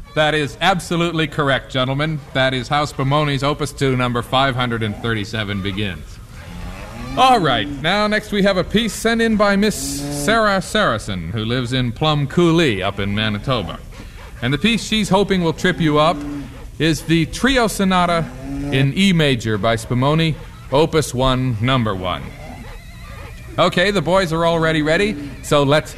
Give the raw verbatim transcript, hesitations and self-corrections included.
That is absolutely correct, gentlemen. That is how Spumoni's Opus two, number five hundred thirty-seven, begins. All right, now next we have a piece sent in by Miss Sarah Saracen, who lives in Plum Coulee up in Manitoba. And the piece she's hoping will trip you up is the Trio Sonata in E major by Spumoni, Opus one, number one. Okay, the boys are already ready, so let's